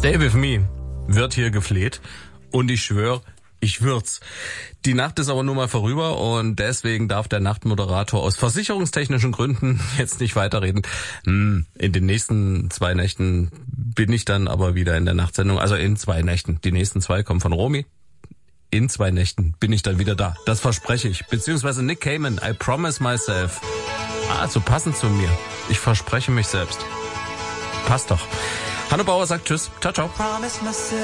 Stay with me wird hier gefleht und ich schwöre, ich würd's. Die Nacht ist aber nur mal vorüber und deswegen darf der Nachtmoderator aus versicherungstechnischen Gründen jetzt nicht weiterreden. In den nächsten 2 Nächten bin ich dann aber wieder in der Nachtsendung, also in 2 Nächten. Die nächsten 2 kommen von Romy. In 2 Nächten bin ich dann wieder da. Das verspreche ich. Beziehungsweise Nick Cayman, I promise myself. So passend zu mir. Ich verspreche mich selbst. Passt doch. Hanno Bauer sagt Tschüss. Ciao, ciao.